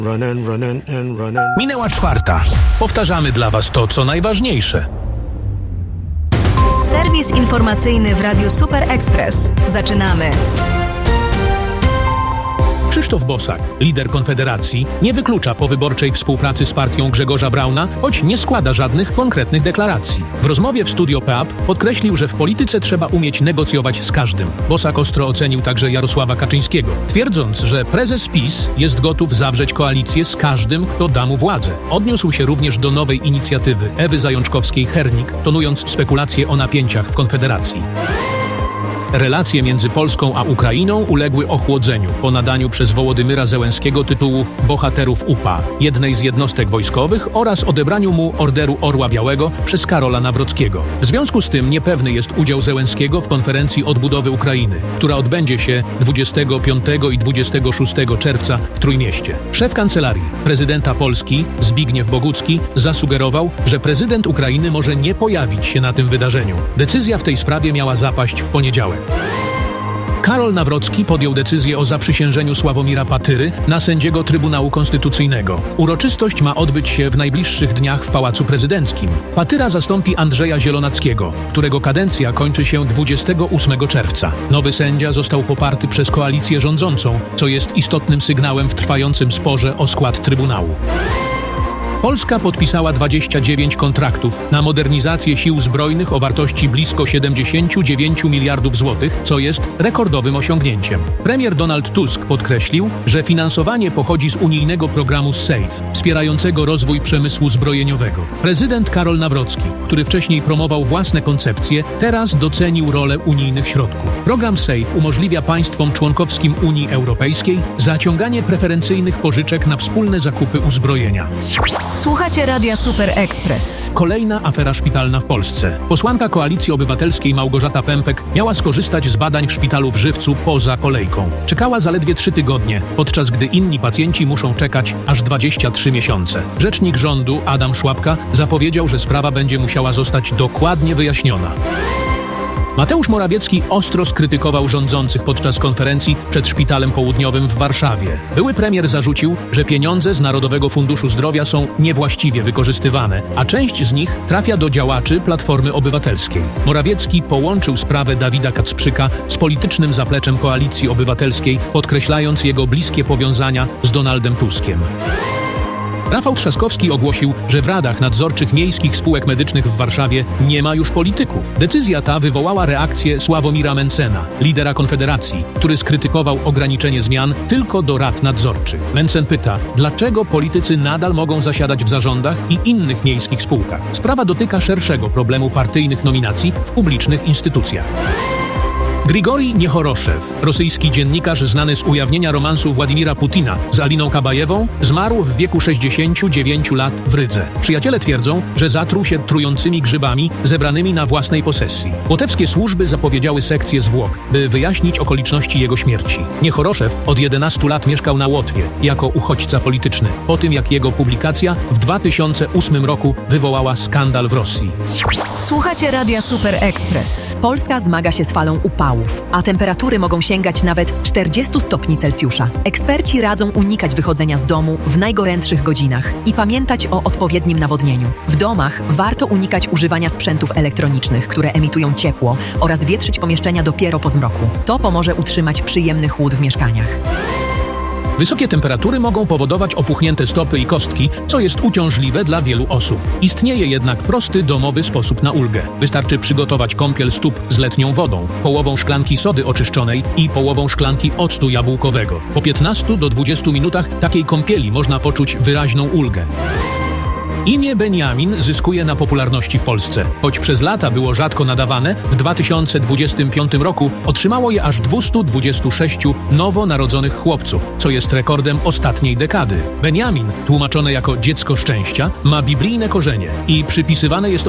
Minęła 4:00. Powtarzamy dla Was to, co najważniejsze. Serwis informacyjny w Radiu Super Express. Zaczynamy. Krzysztof Bosak, lider Konfederacji, nie wyklucza powyborczej współpracy z partią Grzegorza Brauna, choć nie składa żadnych konkretnych deklaracji. W rozmowie w Studio PAP podkreślił, że w polityce trzeba umieć negocjować z każdym. Bosak ostro ocenił także Jarosława Kaczyńskiego, twierdząc, że prezes PiS jest gotów zawrzeć koalicję z każdym, kto da mu władzę. Odniósł się również do nowej inicjatywy Ewy Zajączkowskiej-Hernik, tonując spekulacje o napięciach w Konfederacji. Relacje między Polską a Ukrainą uległy ochłodzeniu po nadaniu przez Wołodymyra Zełenskiego tytułu Bohaterów UPA, jednej z jednostek wojskowych, oraz odebraniu mu Orderu Orła Białego przez Karola Nawrockiego. W związku z tym niepewny jest udział Zełenskiego w konferencji odbudowy Ukrainy, która odbędzie się 25 i 26 czerwca w Trójmieście. Szef Kancelarii Prezydenta Polski Zbigniew Bogucki zasugerował, że prezydent Ukrainy może nie pojawić się na tym wydarzeniu. Decyzja w tej sprawie miała zapaść w poniedziałek. Karol Nawrocki podjął decyzję o zaprzysiężeniu Sławomira Patyry na sędziego Trybunału Konstytucyjnego. Uroczystość ma odbyć się w najbliższych dniach w Pałacu Prezydenckim. Patyra zastąpi Andrzeja Zielonackiego, którego kadencja kończy się 28 czerwca. Nowy sędzia został poparty przez koalicję rządzącą, co jest istotnym sygnałem w trwającym sporze o skład Trybunału. Polska podpisała 29 kontraktów na modernizację sił zbrojnych o wartości blisko 79 miliardów złotych, co jest rekordowym osiągnięciem. Premier Donald Tusk podkreślił, że finansowanie pochodzi z unijnego programu SAFE, wspierającego rozwój przemysłu zbrojeniowego. Prezydent Karol Nawrocki, który wcześniej promował własne koncepcje, teraz docenił rolę unijnych środków. Program SAFE umożliwia państwom członkowskim Unii Europejskiej zaciąganie preferencyjnych pożyczek na wspólne zakupy uzbrojenia. Słuchacie Radia Super Express. Kolejna afera szpitalna w Polsce. Posłanka Koalicji Obywatelskiej Małgorzata Pępek miała skorzystać z badań w szpitalu w Żywcu poza kolejką. Czekała zaledwie 3 tygodnie, podczas gdy inni pacjenci muszą czekać aż 23 miesiące. Rzecznik rządu Adam Szłapka zapowiedział, że sprawa będzie musiała zostać dokładnie wyjaśniona. Mateusz Morawiecki ostro skrytykował rządzących podczas konferencji przed Szpitalem Południowym w Warszawie. Były premier zarzucił, że pieniądze z Narodowego Funduszu Zdrowia są niewłaściwie wykorzystywane, a część z nich trafia do działaczy Platformy Obywatelskiej. Morawiecki połączył sprawę Dawida Kacprzyka z politycznym zapleczem Koalicji Obywatelskiej, podkreślając jego bliskie powiązania z Donaldem Tuskiem. Rafał Trzaskowski ogłosił, że w radach nadzorczych miejskich spółek medycznych w Warszawie nie ma już polityków. Decyzja ta wywołała reakcję Sławomira Mentzena, lidera Konfederacji, który skrytykował ograniczenie zmian tylko do rad nadzorczych. Mentzen pyta, dlaczego politycy nadal mogą zasiadać w zarządach i innych miejskich spółkach. Sprawa dotyka szerszego problemu partyjnych nominacji w publicznych instytucjach. Grigorij Niechoroszew, rosyjski dziennikarz znany z ujawnienia romansu Władimira Putina z Aliną Kabajewą, zmarł w wieku 69 lat w Rydze. Przyjaciele twierdzą, że zatruł się trującymi grzybami zebranymi na własnej posesji. Łotewskie służby zapowiedziały sekcję zwłok, by wyjaśnić okoliczności jego śmierci. Niechoroszew od 11 lat mieszkał na Łotwie jako uchodźca polityczny, po tym jak jego publikacja w 2008 roku wywołała skandal w Rosji. Słuchacie Radia Super Express. Polska zmaga się z falą upałów, a temperatury mogą sięgać nawet 40 stopni Celsjusza. Eksperci radzą unikać wychodzenia z domu w najgorętszych godzinach i pamiętać o odpowiednim nawodnieniu. W domach warto unikać używania sprzętów elektronicznych, które emitują ciepło, oraz wietrzyć pomieszczenia dopiero po zmroku. To pomoże utrzymać przyjemny chłód w mieszkaniach. Wysokie temperatury mogą powodować opuchnięte stopy i kostki, co jest uciążliwe dla wielu osób. Istnieje jednak prosty, domowy sposób na ulgę. Wystarczy przygotować kąpiel stóp z letnią wodą, połową szklanki sody oczyszczonej i połową szklanki octu jabłkowego. Po 15 do 20 minutach takiej kąpieli można poczuć wyraźną ulgę. Imię Beniamin zyskuje na popularności w Polsce. Choć przez lata było rzadko nadawane, w 2025 roku otrzymało je aż 226 nowonarodzonych chłopców, co jest rekordem ostatniej dekady. Beniamin, tłumaczone jako dziecko szczęścia, ma biblijne korzenie i przypisywane jest